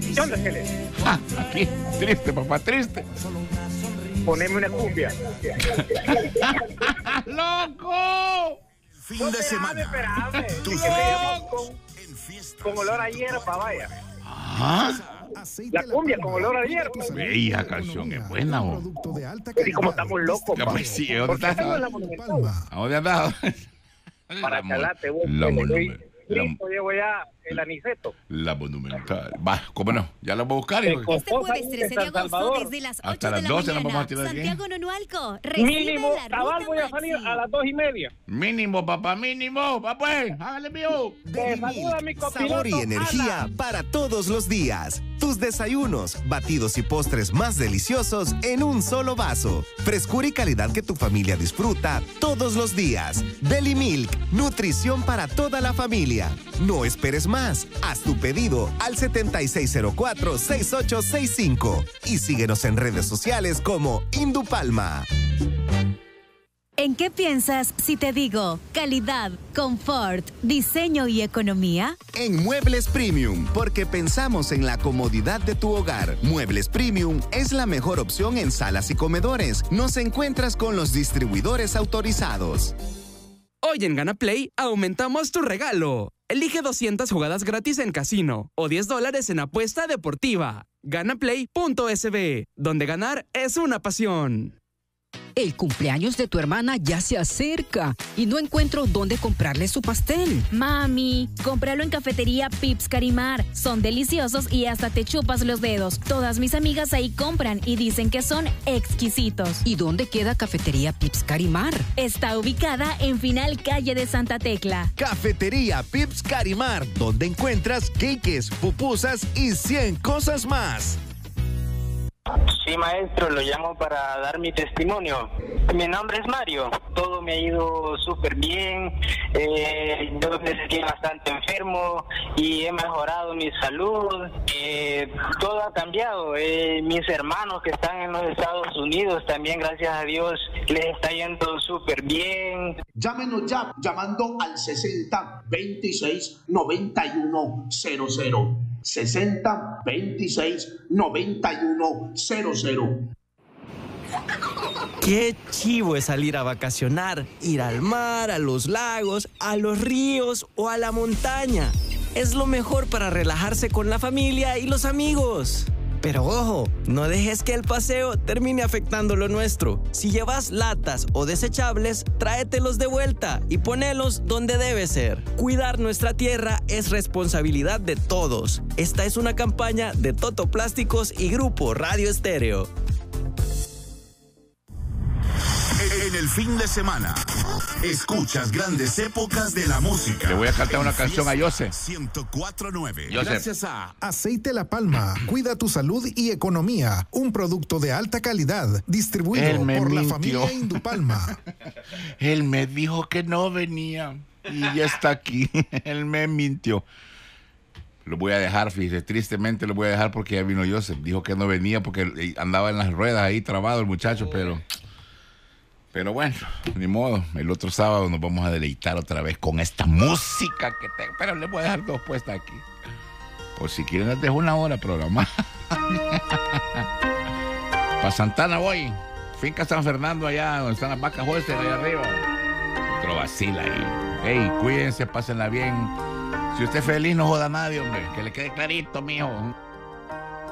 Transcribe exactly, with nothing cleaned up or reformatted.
¿Qué onda, Gele? Ah, aquí, triste, papá, triste. Poneme una cumbia. ¡Loco! Fin No, de espérame, semana. espérame. Tus Sí, que me llaman ritmos con, en fiestas. con olor a hierba, vaya. Ah, La cumbia con olor a hierba. bella canción, es buena, vos. Y como estamos locos, Ya, pa. pues sí, ¿dónde Porque estás? estamos en la Monumental. ¿A dónde has dado? Para La mon- Calate, vos. La Gele, monumental. estoy listo, llevo ya el aniceto. La monumental. Va, ¿cómo no? Ya lo voy a buscar, hijo. Con Este cosas jueves ahí trece de San agosto, Salvador. desde las Hasta ocho las de la doce nos mañana, vamos a tirar aquí. Santiago Nonualco recibe Mínimo, la ruta cabal, voy a salir Maxi. a las dos y media. Mínimo, papá, mínimo. Va pues, hágale mío. Te saluda mi copiloto, Sabor y energía Ana. para todos los días. Tus desayunos, batidos y postres más deliciosos en un solo vaso. Frescura y calidad que tu familia disfruta todos los días. Deli Milk, nutrición para toda la familia. No esperes más. Haz tu pedido al setenta y seis cero cuatro, sesenta y ocho sesenta y cinco y síguenos en redes sociales como Indupalma. ¿En qué piensas si te digo calidad, confort, diseño y economía? En Muebles Premium, porque pensamos en la comodidad de tu hogar. Muebles Premium es la mejor opción en salas y comedores. Nos encuentras con los distribuidores autorizados. Hoy en Gana Play aumentamos tu regalo. Elige doscientas jugadas gratis en casino o diez dólares en apuesta deportiva. Ganaplay punto es be, donde ganar es una pasión. El cumpleaños de tu hermana ya se acerca y no encuentro dónde comprarle su pastel. Mami, cómpralo en Cafetería Pips Carimar. Son deliciosos y hasta te chupas los dedos. Todas mis amigas ahí compran y dicen que son exquisitos. ¿Y dónde queda Cafetería Pips Carimar? Está ubicada en Final Calle de Santa Tecla. Cafetería Pips Carimar, donde encuentras queques, pupusas y cien cosas más. Sí, maestro, lo llamo para dar mi testimonio. Mi nombre es Mario. Todo me ha ido súper bien. Eh, yo me sentí bastante enfermo y he mejorado mi salud. Eh, todo ha cambiado. Eh, mis hermanos que están en los Estados Unidos también, gracias a Dios, les está yendo súper bien. Llámenos ya llamando al sesenta veintiséis noventa y uno cero cero. sesenta veintiséis noventa y uno cero cero. Qué chivo es salir a vacacionar, ir al mar, a los lagos, a los ríos o a la montaña. Es lo mejor para relajarse con la familia y los amigos. Pero ojo, no dejes que el paseo termine afectando lo nuestro. Si llevas latas o desechables, tráetelos de vuelta y ponelos donde debe ser. Cuidar nuestra tierra es responsabilidad de todos. Esta es una campaña de Toto Plásticos y Grupo Radio Estéreo. En el fin de semana, escuchas grandes épocas de la música. Le voy a cantar una canción a Jose. ciento cuatro punto nueve. Jose. Gracias a Aceite La Palma. Cuida tu salud y economía. Un producto de alta calidad. Distribuido Él me por la mintió. familia Indupalma. Él me dijo que no venía y ya está aquí. Él me mintió. Lo voy a dejar, fíjese, tristemente lo voy a dejar porque ya vino Joseph. Dijo que no venía porque andaba en las ruedas ahí trabado el muchacho, pero... Pero bueno, ni modo. El otro sábado nos vamos a deleitar otra vez con esta música que tengo. Pero les voy a dejar dos puestas aquí. Por si quieren, les dejo una hora programada. Para Santana voy. Finca San Fernando, allá donde están las vacas Holstein, allá arriba. Otro vacila ahí. Ey, cuídense, pásenla bien. Si usted es feliz, no joda a nadie, hombre. Que le quede clarito, mijo.